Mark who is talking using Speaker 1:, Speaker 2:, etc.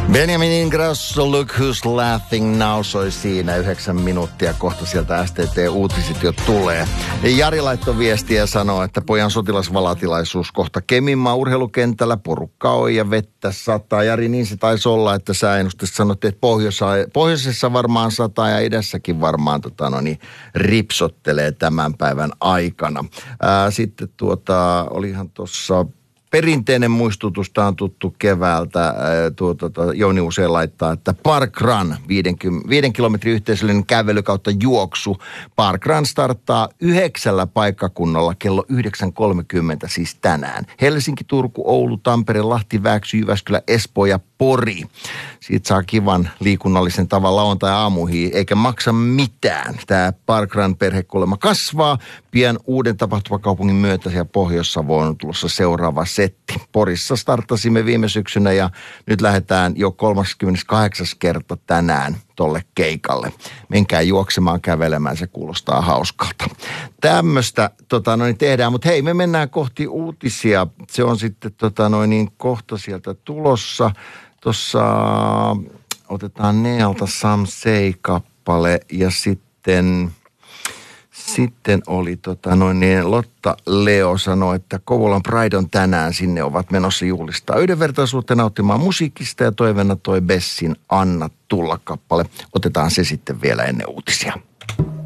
Speaker 1: Benjamin Ingrosso, Look Who's Laughing Now soi siinä 9 minuuttia. Kohta sieltä STT-uutiset jo tulee. Jari laittoi viestiä ja sanoi, että pojan sotilasvalatilaisuus kohta Keminmaa urheilukentällä. Porukka on ja vettä sataa. Jari, niin se taisi olla, että sääennustessa sanottiin, että pohjoisessa varmaan sataa ja idässäkin varmaan ripsottelee tämän päivän aikana. Sitten olihan tuossa... Perinteinen muistutus, tämä on tuttu keväältä. Jouni usein laittaa, että Park Run, 5 kilometrin yhteisöllinen kävely kautta juoksu. Park Run starttaa 9 paikkakunnalla kello 9.30 siis tänään. Helsinki, Turku, Oulu, Tampere, Lahti, Vääksy, Jyväskylä, Espoo ja Pori. Siitä saa kivan liikunnallisen tavan lauantai-aamuihin, eikä maksa mitään. Tämä Park Run-perhe kuulemma kasvaa. Pian uuden tapahtumakaupungin myötä siellä Pohjois-Savoon on tulossa seuraava setti. Porissa startasimme viime syksynä ja nyt lähdetään jo 38. kerta tänään tolle keikalle. Menkää juoksemaan, kävelemään, se kuulostaa hauskalta. Tämmöistä tehdään, mutta hei, me mennään kohti uutisia. Se on sitten kohta sieltä tulossa. Tuossa otetaan Nealta Some Say-kappale ja sitten oli Lotta Leo sanoi, että Kouvolan Pride on tänään, sinne ovat menossa juhlistaa yhdenvertaisuutta nauttimaan musiikista ja toiveena toi Bessin Anna tulla -kappale. Otetaan se sitten vielä ennen uutisia.